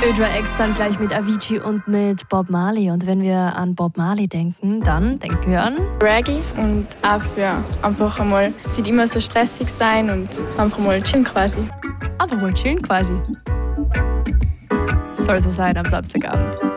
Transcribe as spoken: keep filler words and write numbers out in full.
Ödra X dann gleich mit Avicii und mit Bob Marley. Und wenn wir an Bob Marley denken, dann denken wir an Reggae und auch für einfach einmal, es nicht immer so stressig sein und einfach mal chillen quasi. Einfach mal chillen quasi. Soll so sein am Samstagabend.